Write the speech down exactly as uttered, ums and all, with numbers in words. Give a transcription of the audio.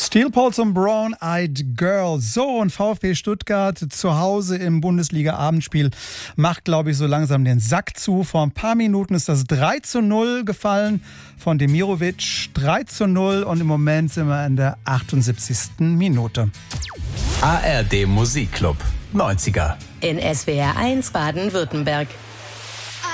Steel Pulse und Brown Eyed Girl. So, und VfB Stuttgart zu Hause im Bundesliga-Abendspiel macht, glaube ich, so langsam den Sack zu. Vor ein paar Minuten ist das drei zu null gefallen von Demirovic. drei zu null und im Moment sind wir in der achtundsiebzigsten Minute. A R D Musikclub neunziger. In S W R eins Baden-Württemberg.